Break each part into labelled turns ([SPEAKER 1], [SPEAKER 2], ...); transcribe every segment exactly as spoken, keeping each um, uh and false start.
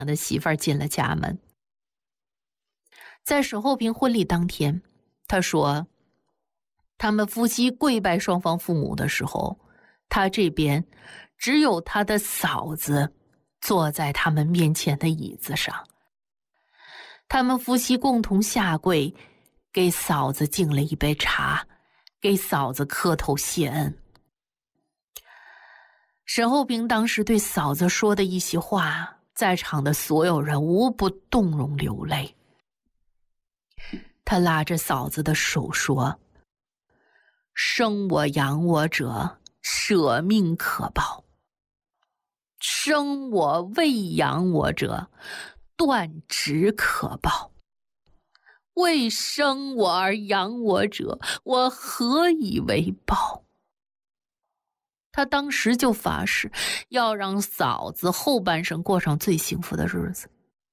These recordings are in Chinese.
[SPEAKER 1] 的媳妇儿进了家门。在沈厚平婚礼当天，他说他们夫妻跪拜双方父母的时候，他这边只有他的嫂子坐在他们面前的椅子上，他们夫妻共同下跪，给嫂子敬了一杯茶，给嫂子磕头谢恩。沈厚平当时对嫂子说的一席话，在场的所有人无不动容流泪。他拉着嫂子的手说：生我养我者，舍命可报；生我喂养我者，断指可报。为生我而养我者，我何以为报？他当时就发誓要让嫂子后半生过上最幸福的日子。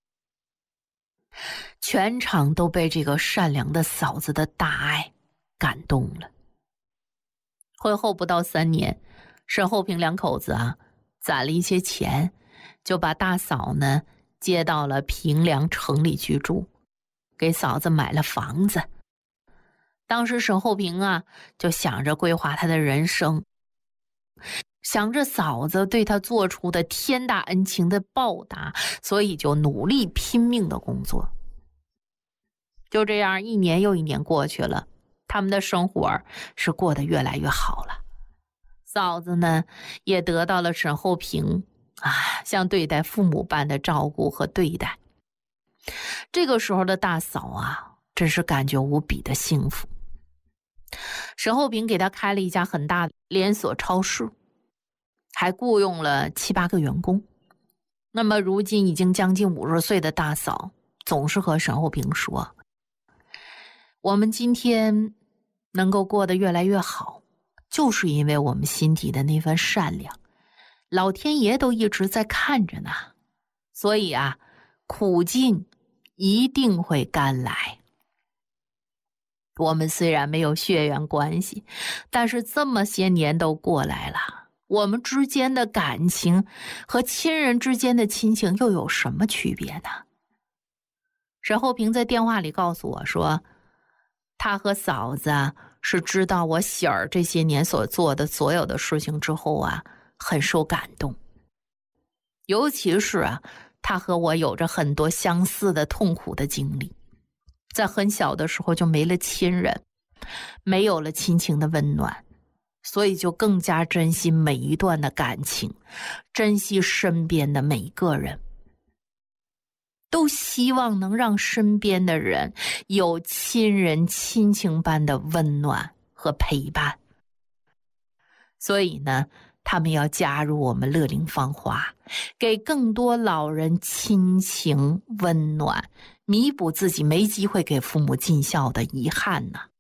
[SPEAKER 1] 全场都被这个善良的嫂子的大爱感动了。婚后不到三年，沈厚平两口子啊攒了一些钱，就把大嫂呢接到了平凉城里居住，给嫂子买了房子。当时沈厚平啊就想着规划他的人生，想着嫂子对他做出的天大恩情的报答，所以就努力拼命的工作。就这样一年又一年过去了，他们的生活是过得越来越好了。嫂子呢也得到了沈厚平啊像对待父母般的照顾和对待。这个时候的大嫂啊真是感觉无比的幸福。沈厚平给他开了一家很大的连锁超市，还雇佣了七八个员工。那么如今已经将近五十岁的大嫂总是和沈厚平说，我们今天能够过得越来越好，就是因为我们心底的那份善良，老天爷都一直在看着呢。所以啊，苦尽一定会甘来。我们虽然没有血缘关系，但是这么些年都过来了，我们之间的感情和亲人之间的亲情又有什么区别呢？沈厚平在电话里告诉我说，他和嫂子是知道我喜儿这些年所做的所有的事情之后啊，很受感动。尤其是啊，他和我有着很多相似的痛苦的经历，在很小的时候就没了亲人，没有了亲情的温暖，所以就更加珍惜每一段的感情，珍惜身边的每一个人，都希望能让身边的人有亲人亲情般的温暖和陪伴。所以呢，他们要加入我们乐龄芳华，给更多老人亲情温暖，弥补自己没机会给父母尽孝的遗憾呢。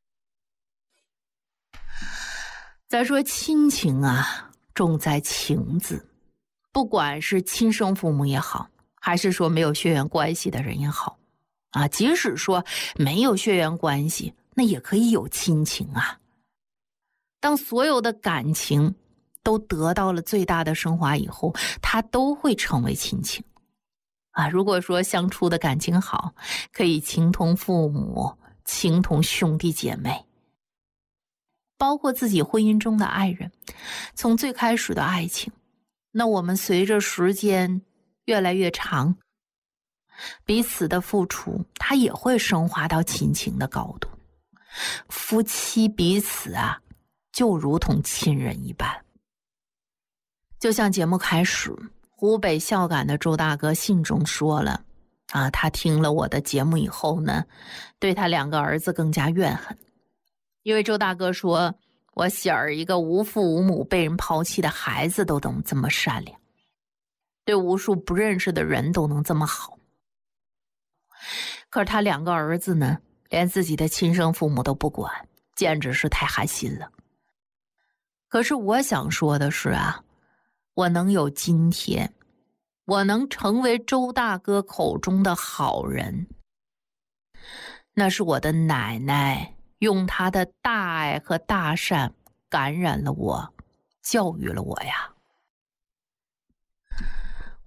[SPEAKER 1] 再说亲情啊，重在情字，不管是亲生父母也好，还是说没有血缘关系的人也好啊，即使说没有血缘关系，那也可以有亲情啊。当所有的感情都得到了最大的升华以后，它都会成为亲情啊。如果说相处的感情好，可以情同父母，情同兄弟姐妹，包括自己婚姻中的爱人，从最开始的爱情，那我们随着时间越来越长，彼此的付出它也会升华到亲情的高度。夫妻彼此啊就如同亲人一般。就像节目开始，湖北孝感的周大哥信中说了啊，他听了我的节目以后呢，对他两个儿子更加怨恨。因为周大哥说，我喜儿一个无父无母被人抛弃的孩子都能这么善良，对无数不认识的人都能这么好。可是他两个儿子呢，连自己的亲生父母都不管，简直是太寒心了。可是我想说的是啊，我能有今天，我能成为周大哥口中的好人，那是我的奶奶用她的大爱和大善感染了我，教育了我呀。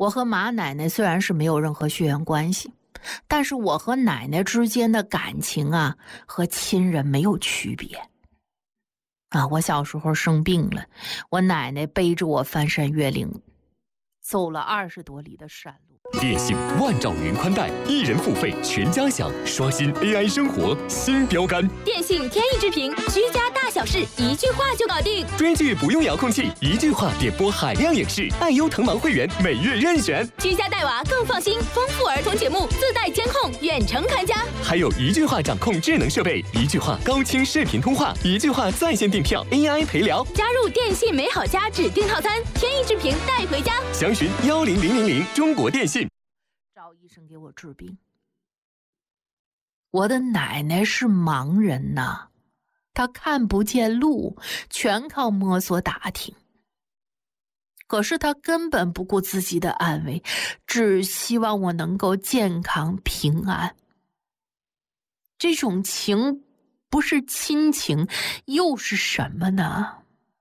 [SPEAKER 1] 我和马奶奶虽然是没有任何血缘关系，但是我和奶奶之间的感情啊，和亲人没有区别。啊，我小时候生病了，我奶奶背着我翻山越岭，走了二十多里的山路。
[SPEAKER 2] 电信万兆云宽带，一人付费全家享，刷新 A I 生活新标杆。
[SPEAKER 3] 电信天翼之屏，居家大小事一句话就搞定。
[SPEAKER 2] 追剧不用遥控器，一句话点播海量影视，爱优腾芒会员每月任选。
[SPEAKER 3] 居家带娃更放心，丰富儿童节目自带监控，远程看家。
[SPEAKER 2] 还有一句话掌控智能设备，一句话高清视频通话，一句话在线订票 A I 陪聊。
[SPEAKER 3] 加入电信美好家指定套餐，天翼之屏带回家。
[SPEAKER 2] 详询幺零零零零中国电信。
[SPEAKER 1] 找医生给我治病。我的奶奶是盲人呐，她看不见路，全靠摸索打听。可是她根本不顾自己的安危，只希望我能够健康平安。这种情不是亲情，又是什么呢？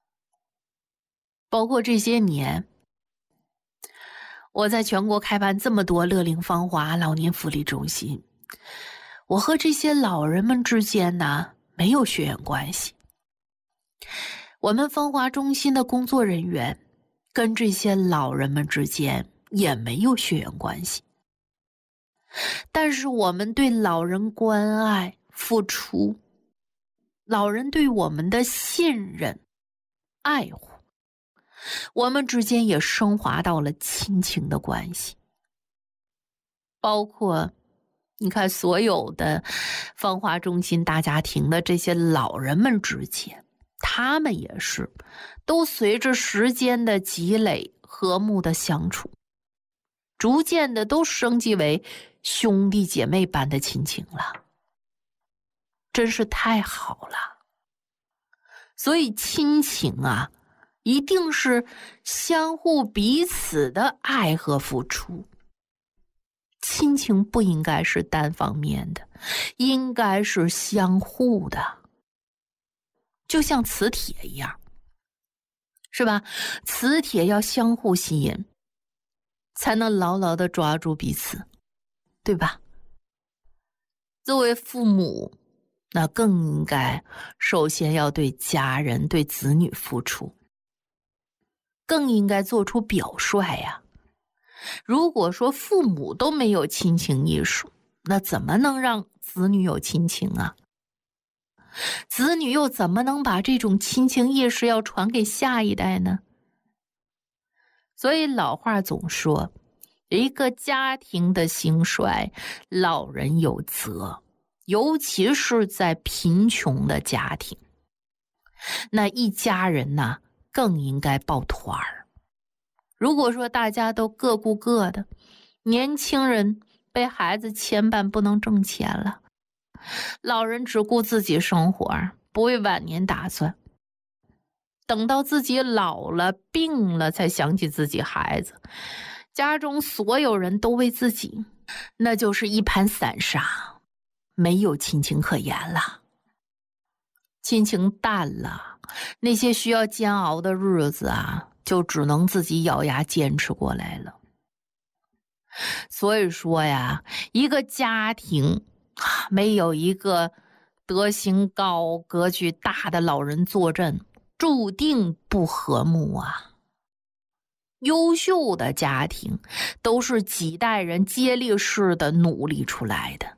[SPEAKER 1] 包括这些年，我在全国开办这么多乐龄芳华老年福利中心，我和这些老人们之间呢，没有血缘关系。我们芳华中心的工作人员跟这些老人们之间也没有血缘关系，但是我们对老人关爱付出，老人对我们的信任爱护，我们之间也升华到了亲情的关系。包括你看所有的芳华中心大家庭的这些老人们之间，他们也是都随着时间的积累和睦的相处，逐渐的都升级为兄弟姐妹般的亲情了，真是太好了。所以亲情啊，一定是相互彼此的爱和付出。亲情不应该是单方面的，应该是相互的，就像磁铁一样，是吧？磁铁要相互吸引，才能牢牢地抓住彼此，对吧？作为父母，那更应该首先要对家人、对子女付出，更应该做出表率呀。如果说父母都没有亲情意识，那怎么能让子女有亲情啊？子女又怎么能把这种亲情意识要传给下一代呢？所以老话总说，一个家庭的兴衰，老人有责，尤其是在贫穷的家庭，那一家人呢，更应该抱团儿。如果说大家都各顾各的，年轻人被孩子牵绊不能挣钱了，老人只顾自己生活，不为晚年打算，等到自己老了病了才想起自己孩子，家中所有人都为自己，那就是一盘散沙，没有亲情可言了。亲情淡了，那些需要煎熬的日子啊，就只能自己咬牙坚持过来了。所以说呀，一个家庭没有一个德行高、格局大的老人坐镇，注定不和睦啊。优秀的家庭都是几代人接力式的努力出来的。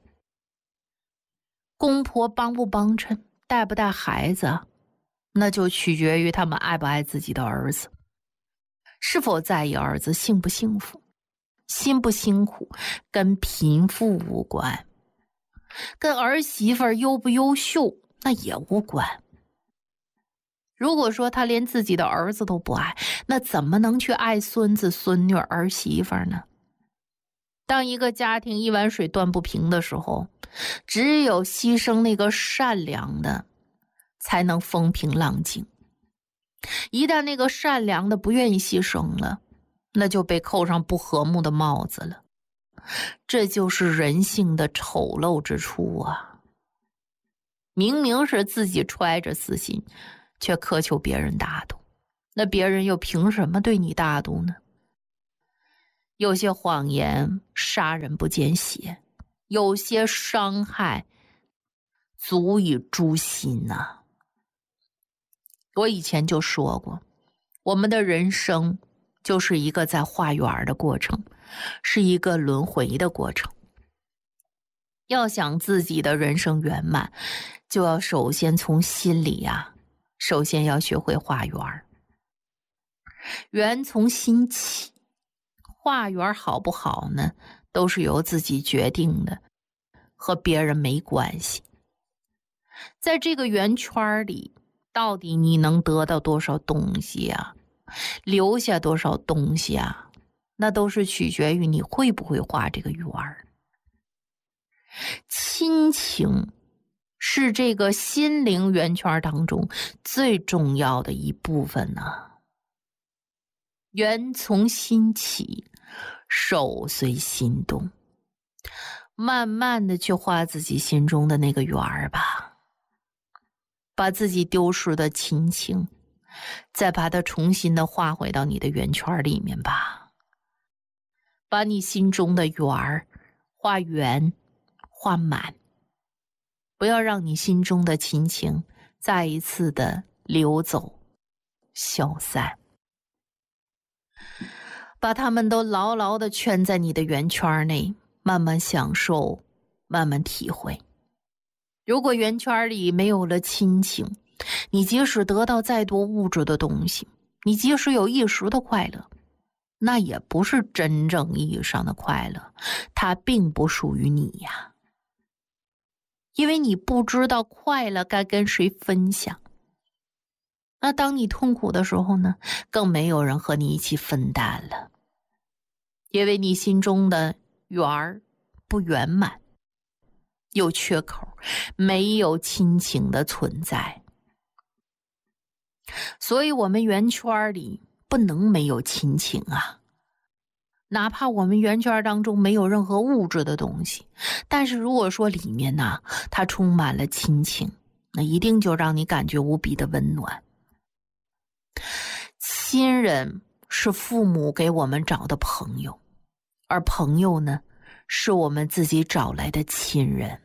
[SPEAKER 1] 公婆帮不帮衬，带不带孩子，那就取决于他们爱不爱自己的儿子，是否在意儿子幸不幸福，辛不辛苦，跟贫富无关，跟儿媳妇优不优秀那也无关。如果说他连自己的儿子都不爱，那怎么能去爱孙子孙女儿媳妇呢？当一个家庭一碗水端不平的时候，只有牺牲那个善良的，才能风平浪静。一旦那个善良的不愿意牺牲了，那就被扣上不和睦的帽子了。这就是人性的丑陋之处啊！明明是自己揣着私心，却苛求别人大度，那别人又凭什么对你大度呢？ 有些谎言杀人不见血，有些伤害足以诛心呐、啊。我以前就说过，我们的人生就是一个在化缘的过程，是一个轮回的过程。要想自己的人生圆满，就要首先从心里啊，首先要学会化缘。缘从心起，化缘好不好呢，都是由自己决定的，和别人没关系。在这个圆圈里，到底你能得到多少东西啊，留下多少东西啊，那都是取决于你会不会画这个圆儿。亲情是这个心灵圆圈当中最重要的一部分呢、啊。缘从心起，手随心动，慢慢的去画自己心中的那个圆儿吧，把自己丢失的亲情再把它重新的画回到你的圆圈里面吧，把你心中的圆儿画圆画满，不要让你心中的亲情再一次的流走消散，把他们都牢牢的圈在你的圆圈内，慢慢享受，慢慢体会。如果圆圈里没有了亲情，你即使得到再多物质的东西，你即使有一时的快乐，那也不是真正意义上的快乐，它并不属于你呀。因为你不知道快乐该跟谁分享。那当你痛苦的时候呢，更没有人和你一起分担了。因为你心中的圆儿不圆满，有缺口，没有亲情的存在。所以我们圆圈里不能没有亲情啊。哪怕我们圆圈当中没有任何物质的东西，但是如果说里面呢、啊，它充满了亲情，那一定就让你感觉无比的温暖。亲人是父母给我们找的朋友，而朋友呢，是我们自己找来的亲人。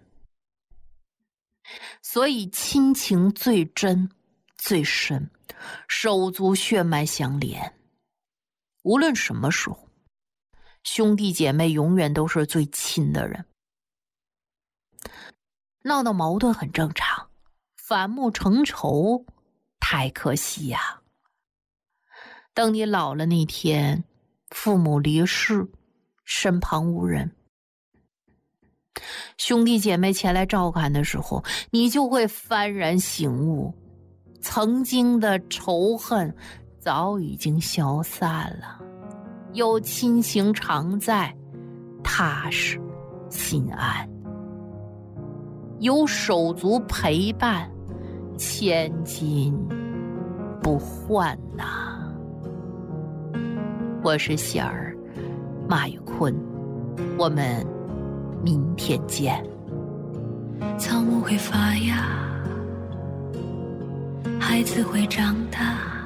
[SPEAKER 1] 所以亲情最真最深，手足血脉相连。无论什么时候，兄弟姐妹永远都是最亲的人。闹闹矛盾很正常，反目成仇太可惜呀、啊。等你老了那天，父母离世，身旁无人，兄弟姐妹前来照看的时候，你就会幡然醒悟，曾经的仇恨早已经消散了。有亲情常在，踏实心安；有手足陪伴，千金不换呐、啊。我是喜儿马玉坤，我们明天见。
[SPEAKER 4] 草木会发芽，孩子会长大。